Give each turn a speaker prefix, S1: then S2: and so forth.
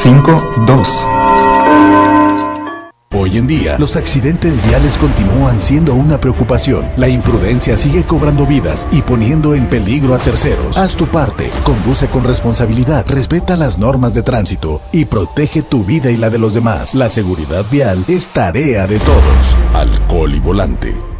S1: 52.
S2: Hoy en día, los accidentes viales continúan siendo una preocupación. La imprudencia sigue cobrando vidas y poniendo en peligro a terceros. Haz tu parte, conduce con responsabilidad, respeta las normas de tránsito y protege tu vida y la de los demás. La seguridad vial es tarea de todos. Alcohol y volante.